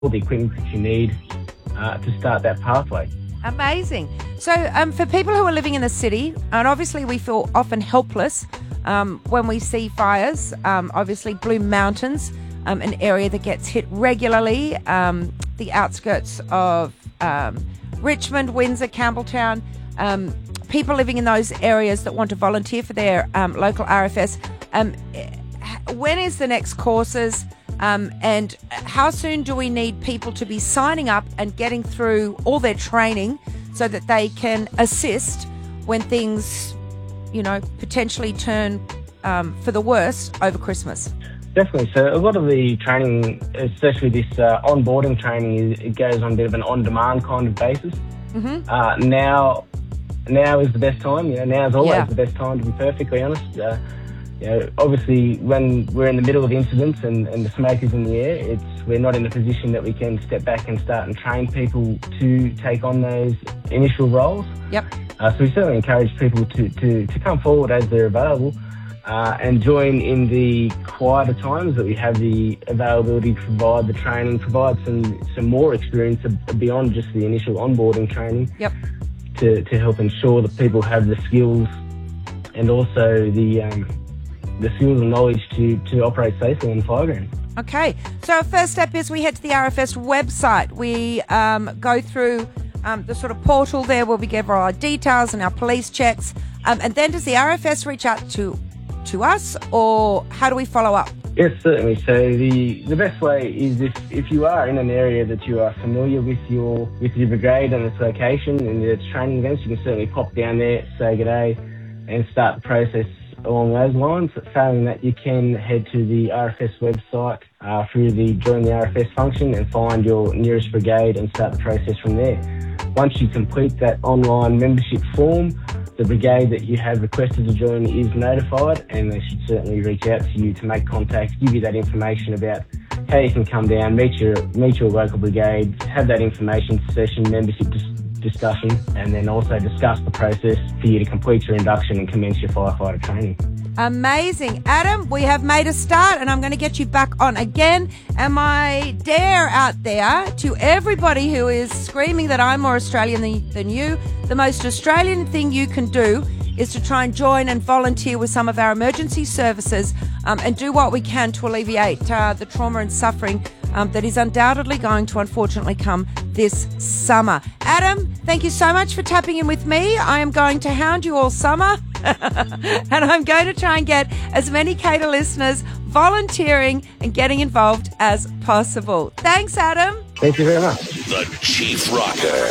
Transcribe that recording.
all the equipment that you need to start that pathway. Amazing. So for people who are living in the city, and obviously we feel often helpless when we see fires, obviously Blue Mountains, an area that gets hit regularly, the outskirts of Richmond, Windsor, Campbelltown, people living in those areas that want to volunteer for their local RFS. When is the next courses? And how soon do we need people to be signing up and getting through all their training so that they can assist when things, potentially turn for the worst over Christmas? Definitely. So a lot of the training, especially this onboarding training, it goes on a bit of an on-demand kind of basis. Mm-hmm. Now is the best time. Now is always the best time, to be perfectly honest. Obviously, when we're in the middle of incidents and the smoke is in the air, we're not in a position that we can step back and start and train people to take on those initial roles. Yep. So we certainly encourage people to come forward as they're available and join in the quieter times that we have the availability to provide the training, provide some more experience beyond just the initial onboarding training. Yep. To help ensure that people have the skills and also the skills and knowledge to operate safely on the fireground. Okay, so our first step is we head to the RFS website. We go through the sort of portal there where we give our details and our police checks. And then does the RFS reach out to us, or how do we follow up? Yes, certainly. So the best way is if you are in an area that you are familiar with your brigade and its location and its training events, you can certainly pop down there, say good day, and start the process along those lines. Failing that, you can head to the RFS website through the Join the RFS function and find your nearest brigade and start the process from there. Once you complete that online membership form, the brigade that you have requested to join is notified, and they should certainly reach out to you to make contact, give you that information about how you can come down, meet your local brigade, have that information session, membership discussion, and then also discuss the process for you to complete your induction and commence your firefighter training. Amazing. Adam, we have made a start, and I'm going to get you back on again. And my dare out there to everybody who is screaming that I'm more Australian than you, the most Australian thing you can do is to try and join and volunteer with some of our emergency services and do what we can to alleviate the trauma and suffering that is undoubtedly going to unfortunately come this summer. Adam, thank you so much for tapping in with me. I am going to hound you all summer and I'm going to try and get as many Cater listeners volunteering and getting involved as possible. Thanks, Adam. Thank you very much. The Chief Rocker.